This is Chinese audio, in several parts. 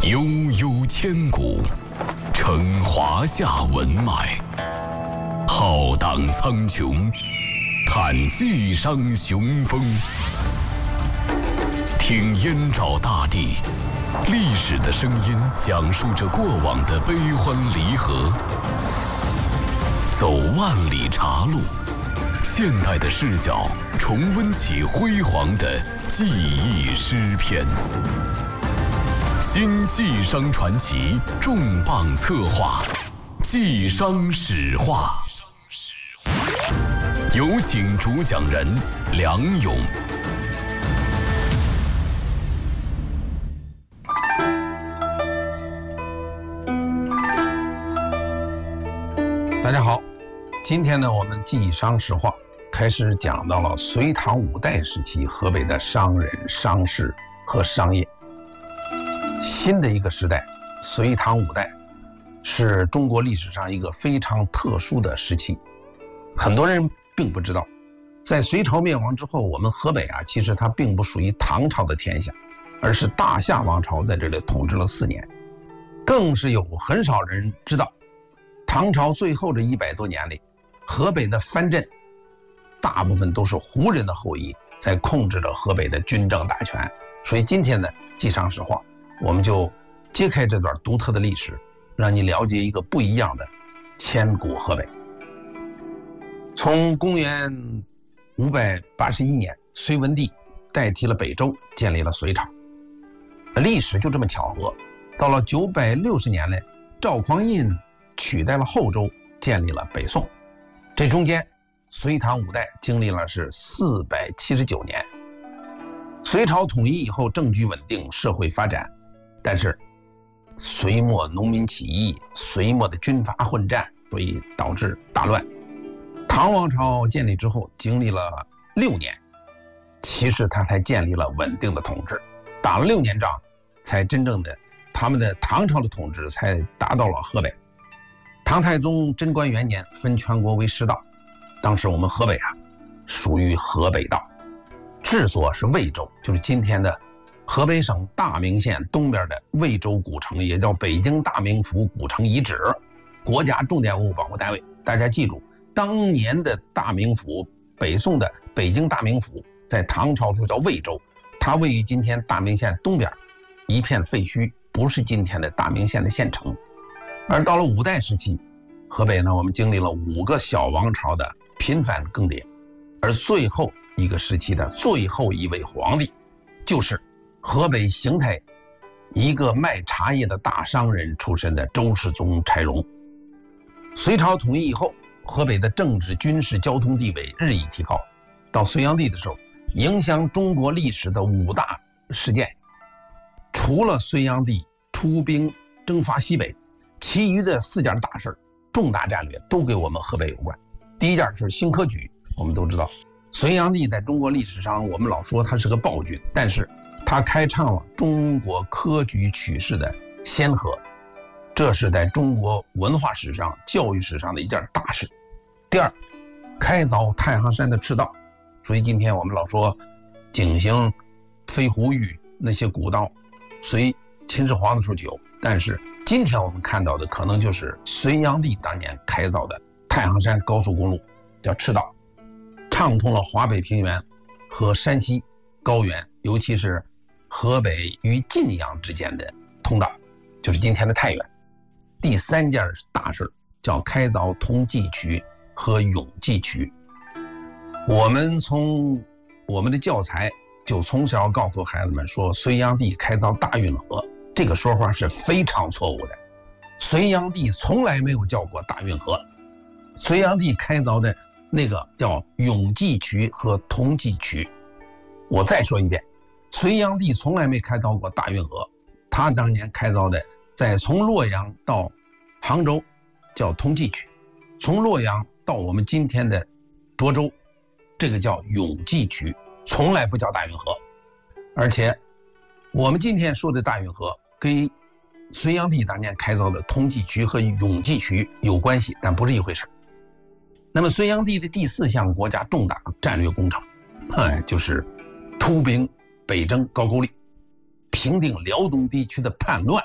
悠悠千古，承华夏文脉；浩荡苍穹，看纪商雄风。听燕赵大地，历史的声音讲述着过往的悲欢离合。走万里茶路，现代的视角重温起辉煌的记忆诗篇。新纪商传奇重磅策划，纪商史话。有请主讲人梁勇。 大家好，今天呢，我们纪商史话开始讲到了隋唐五代时期河北的商人、商事和商业。新的一个时代，隋唐五代是中国历史上一个非常特殊的时期。很多人并不知道，在隋朝灭亡之后，我们河北其实它并不属于唐朝的天下，而是大夏王朝在这里统治了4年。更是有很少人知道，唐朝最后这100多年里，河北的藩镇大部分都是胡人的后裔在控制着河北的军政大权。所以今天的纪商史话，我们就揭开这段独特的历史，让你了解一个不一样的千古河北。从公元581年，隋文帝代替了北周，建立了隋朝。历史就这么巧合，到了960年呢，赵匡胤取代了后周，建立了北宋。这中间隋唐五代经历了是479年。隋朝统一以后，政局稳定，社会发展，但是隋末农民起义，隋末的军阀混战，所以导致大乱。唐王朝建立之后，经历了6年，其实他才建立了稳定的统治，打了6年仗，才真正的他们的唐朝的统治才达到了河北。唐太宗贞观元年分全国为10道，当时我们河北属于河北道，治所是魏州，就是今天的河北省大名县东边的魏州古城，也叫北京大名府古城遗址，国家重点文物保护单位。大家记住，当年的大名府，北宋的北京大名府，在唐朝时叫魏州，它位于今天大名县东边，一片废墟，不是今天的大名县的县城。而到了五代时期，河北呢，我们经历了5个小王朝的频繁更迭，而最后一个时期的最后一位皇帝，就是河北邢台一个卖茶叶的大商人出身的周世宗柴荣。隋朝统一以后，河北的政治、军事、交通地位日益提高。到隋炀帝的时候，影响中国历史的5大事件，除了隋炀帝出兵征伐西北，其余的4件大事，重大战略都跟我们河北有关。第一件是兴科举。我们都知道，隋炀帝在中国历史上，我们老说他是个暴君，但是他开创了中国科举取士的先河，这是在中国文化史上、教育史上的一件大事。第二，开凿太行山的赤道。所以今天我们老说景行、飞狐峪那些古道，隋秦始皇的时候就有，但是今天我们看到的可能就是隋炀帝当年开凿的太行山高速公路，叫赤道，畅通了华北平原和山西高原，尤其是河北与晋阳之间的通道，就是今天的太原。第3件大事叫开凿同济渠和永济渠。我们从我们的教材就从小告诉孩子们说，隋炀帝开凿大运河，这个说法是非常错误的。隋炀帝从来没有叫过大运河，隋炀帝开凿的那个叫永济渠和同济渠。我再说一遍，隋炀帝从来没开凿过大运河，他当年开凿的在从洛阳到杭州叫同济渠，从洛阳到我们今天的涿州，这个叫永济渠，从来不叫大运河。而且我们今天说的大运河跟隋炀帝当年开凿的同济渠和永济渠有关系，但不是一回事。那么隋炀帝的第4项国家重大战略工程，就是出兵北征高句丽。 平定辽东地区的叛乱，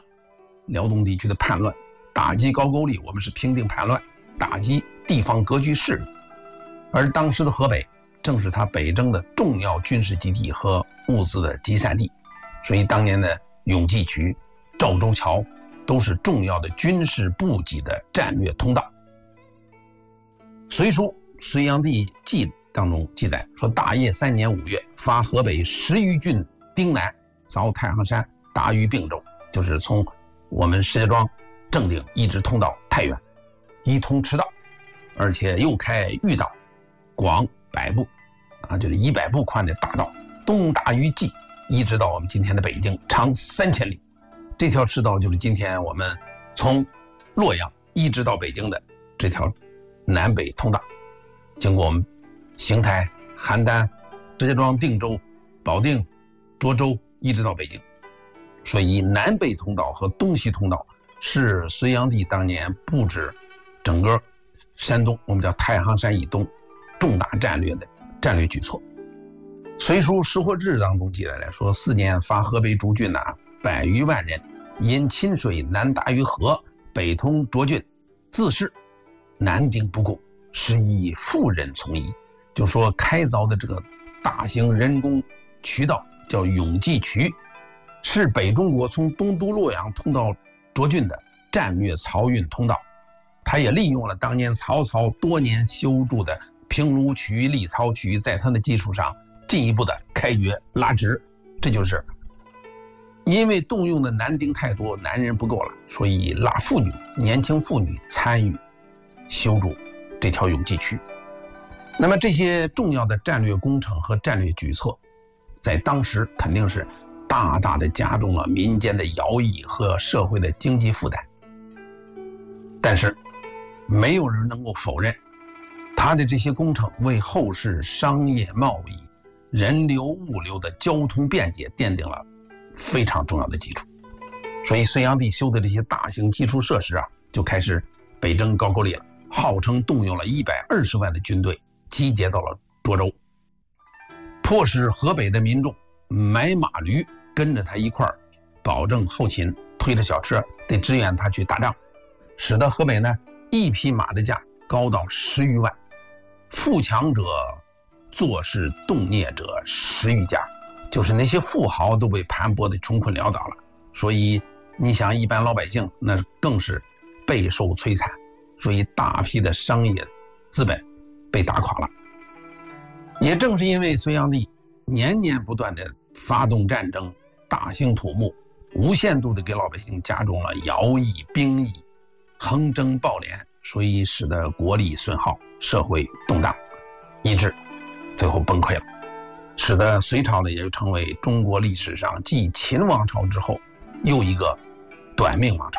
打击高句丽，我们是平定叛乱，打击地方割据势力。而当时的河北正是他北征的重要军事基地和物资的集散地，所以当年的永济渠、赵州桥都是重要的军事补给的战略通道。隋书《隋炀帝纪》当中记载说，大业3年5月，发河北10余郡丁南，凿太行山，达于并州，就是从我们石家庄、正定一直通到太原，一通驰道，而且又开御道，广100步，就是100步宽的大道，东达于蓟，一直到我们今天的北京，长3000里。这条驰道就是今天我们从洛阳一直到北京的这条南北通道，经过我们邢台、邯郸、石家庄、定州、保定、涿州，一直到北京。所以南北通道和东西通道是隋炀帝当年布置整个山东，我们叫太行山以东重大战略举措。隋书《识货志》当中记载来说，4年发河北诸郡100余万人，因秦水南达于河，北通涿郡，自是南丁不顾，是以妇人从夷。就说开凿的这个大型人工渠道叫永济渠，是北中国从东都洛阳通到涿郡的战略漕运通道。他也利用了当年曹操多年修筑的平卢渠、利曹渠，在他的基础上进一步的开掘拉直。这就是因为动用的男丁太多，男人不够了，所以拉年轻妇女参与修筑这条永济渠。那么这些重要的战略工程和战略举措，在当时肯定是大大的加重了民间的徭役和社会的经济负担。但是没有人能够否认，他的这些工程为后世商业贸易、人流物流的交通便捷奠定了非常重要的基础。所以隋炀帝修的这些大型基础设施就开始北征高句丽了，号称动用了120万的军队集结到了涿州，迫使河北的民众买马驴跟着他一块儿，保证后勤，推着小车得支援他去打仗，使得河北呢一匹马的价高到10余万，富强者坐视动孽者10余家，就是那些富豪都被盘剥的穷困潦倒了。所以你想一般老百姓那更是备受摧残，所以大批的商业资本被打垮了。也正是因为隋炀帝年年不断的发动战争，大兴土木，无限度的给老百姓加重了徭役、兵役、横征暴敛，所以使得国力损耗，社会动荡，以致最后崩溃了，使得隋朝呢也就成为中国历史上继秦王朝之后又一个短命王朝。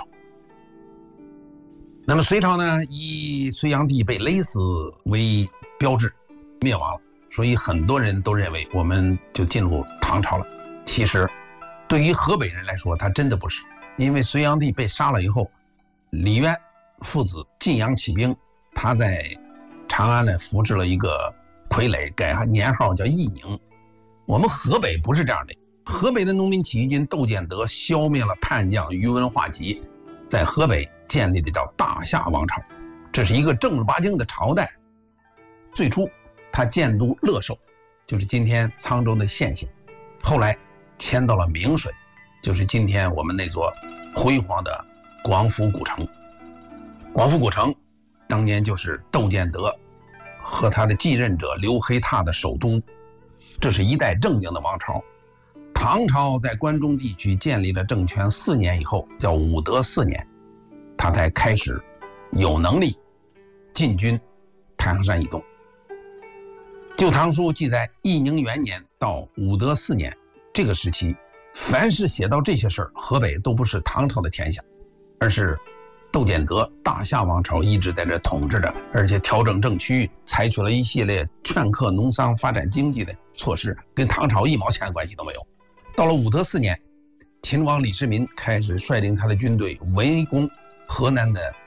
那么隋朝呢以隋炀帝被勒死为标志灭亡了，所以很多人都认为我们就进入唐朝了。其实对于河北人来说他真的不是，因为隋炀帝被杀了以后，李渊父子晋阳起兵，他在长安呢扶植了一个傀儡，改年号叫义宁。我们河北不是这样的，河北的农民起义军窦建德消灭了叛将宇文化及，在河北建立的叫大夏王朝，这是一个正儿八经的朝代。最初他建都乐寿，就是今天沧州的县县，后来迁到了明水，就是今天我们那座辉煌的广府古城。广府古城当年就是窦建德和他的继任者刘黑闼的首都，这是一代正经的王朝。唐朝在关中地区建立了政权4年以后，叫武德4年，他才开始有能力进军太行山以东。旧唐书记载，义宁元年到武德4年这个时期，凡是写到这些事儿，河北都不是唐朝的天下，而是窦建德大夏王朝一直在这统治着，而且调整政区，采取了一系列劝克农桑、发展经济的措施，跟唐朝1毛钱的关系都没有。到了武德4年，秦王李世民开始率领他的军队围攻河南的